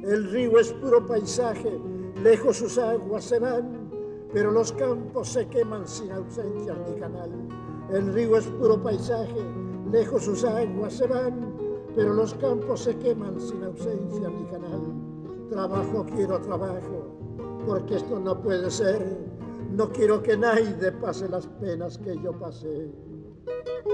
El río es puro paisaje, lejos sus aguas se van, pero los campos se queman sin ausencia ni canal. El río es puro paisaje, lejos sus aguas se van, pero los campos se queman sin ausencia ni canal. Trabajo, quiero trabajo, porque esto no puede ser. No quiero que nadie pase las penas que yo pasé.